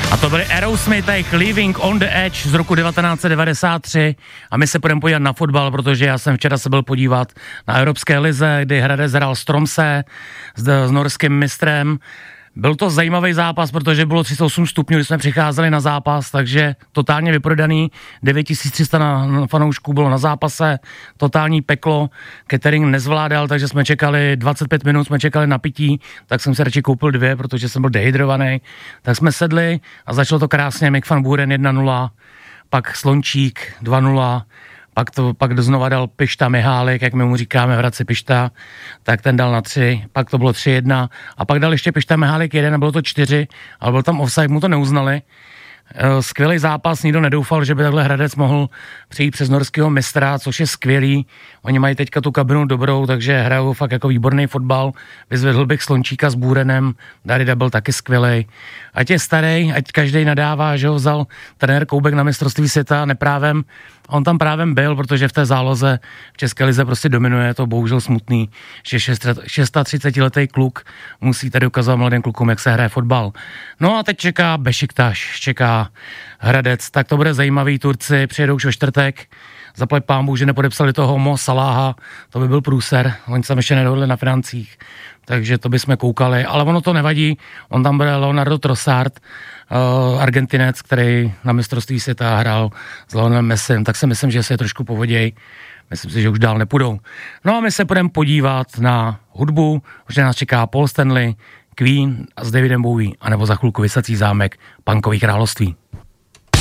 A to byly Aerosmith, Living on the Edge z roku 1993 a my se půjdeme podívat na fotbal, protože já jsem včera se byl podívat na Evropské lize, kdy Hradec hrál s Tromsø s norským mistrem. Byl to zajímavý zápas, protože bylo 38 stupňů, když jsme přicházeli na zápas, takže totálně vyprodaný, 9300 na fanoušků bylo na zápase, totální peklo, catering nezvládal, takže jsme čekali 25 minut, jsme čekali na pití, tak jsem si radši koupil 2, protože jsem byl dehydrovaný, tak jsme sedli a začalo to krásně, Mick van Buren 1-0, pak Slončík 2-0, pak znova dal Pišta Mihálik, jak my mu říkáme v Hradci Pišta, tak ten dal na 3, pak to bylo 3-1 a pak dal ještě Pišta Mihálik 1 a bylo to 4, ale byl tam offside, mu to neuznali. Skvělý zápas, nikdo nedoufal, že by takhle Hradec mohl přijít přes norského mistra, což je skvělý. Oni mají teďka tu kabinu dobrou, takže hrajou fakt jako výborný fotbal. Vyzvedl bych Slončíka s Búrenem, Darida byl taky skvělej. Ať je starý, ať každej nadává, že ho vzal trenér Koubek na mistrovství světa neprávem. On tam právem byl, protože v té záloze v České lize prostě dominuje, to bohužel smutný, že 36letý kluk musí tady ukazovat mladým klukům, jak se hraje fotbal. No a teď čeká Bešiktaš, čeká Hradec, tak to bude zajímavý, Turci přijedou už ve čtvrtek, zaplať pánbůh, že nepodepsali toho Mo Saláha, to by byl průser, oni se ještě nedohodli na financích, takže to bychom koukali, ale ono to nevadí, on tam bude Leonardo Trossard, Argentinec, který na mistrovství světa hrál s Lionelem Messim, tak si myslím, že se je trošku povoděj, myslím si, že už dál nepůjdou. No a my se budeme podívat na hudbu, už nás čeká Paul Stanley, Queen s Davidem Bowie, anebo za chvilku Visací zámek, Punkový království.